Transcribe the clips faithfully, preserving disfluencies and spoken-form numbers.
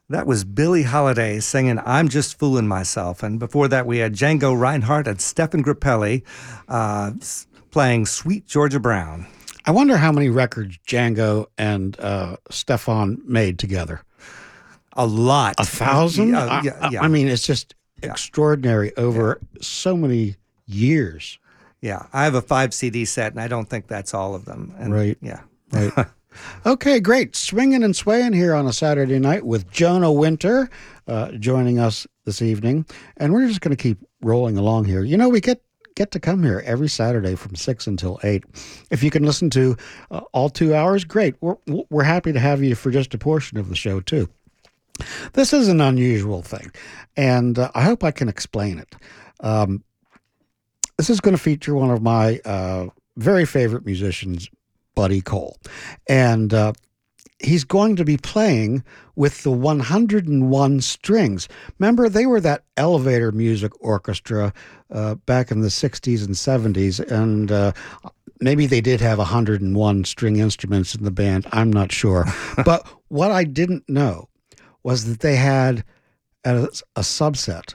That was Billie Holiday singing I'm Just Fooling Myself. And before that, we had Django Reinhardt and Stephen Grappelli uh, playing Sweet Georgia Brown. I wonder how many records Django and uh, Stefan made together. A lot. A thousand? Uh, yeah, yeah. I, I mean, it's just yeah. extraordinary over yeah. so many years. Yeah, I have a five C D set, and I don't think that's all of them. And, right. Yeah. Right. Okay, great. Swinging and swaying here on a Saturday night with Jonah Winter uh, joining us this evening. And we're just going to keep rolling along here. You know, we get get to come here every Saturday from six until eight. If you can listen to uh, all two hours, great. We're, we're happy to have you for just a portion of the show, too. This is an unusual thing, and uh, I hope I can explain it. Um, this is going to feature one of my uh, very favorite musicians, Buddy Cole. And uh, he's going to be playing with the one hundred and one strings. Remember, they were that elevator music orchestra uh, back in the sixties and seventies, and uh, maybe they did have one hundred and one string instruments in the band. I'm not sure. But what I didn't know was that they had, as a subset,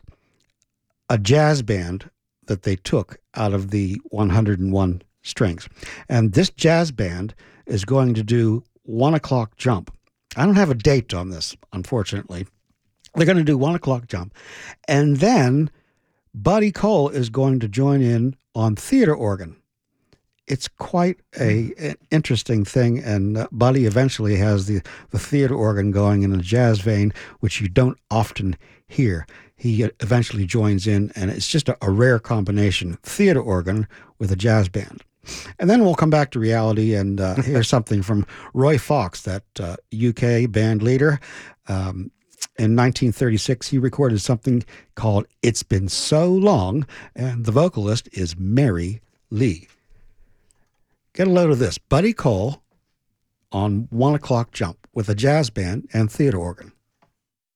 a jazz band that they took out of the one hundred and one strings. And this jazz band is going to do One O'Clock Jump. I don't have a date on this, unfortunately. They're going to do One O'Clock Jump. And then Buddy Cole is going to join in on theater organ. It's quite a, an interesting thing, and uh, Buddy eventually has the, the theater organ going in a jazz vein, which you don't often hear. He eventually joins in, and it's just a, a rare combination, theater organ with a jazz band. And then we'll come back to reality and uh, hear something from Roy Fox, that uh, U K band leader. Um, in nineteen thirty-six, he recorded something called It's Been So Long, and the vocalist is Mary Lee. Get a load of this. Buddy Cole on One O'Clock Jump with a jazz band and theater organ.